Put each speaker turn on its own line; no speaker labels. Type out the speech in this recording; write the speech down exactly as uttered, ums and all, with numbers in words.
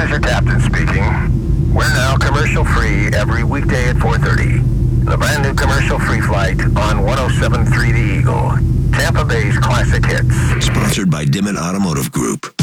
Desert Captain speaking. We're now commercial-free every weekday at four thirty. The brand new commercial-free flight on one oh seven point three The Eagle. Tampa Bay's classic hits.
Sponsored by Dimmitt Automotive Group.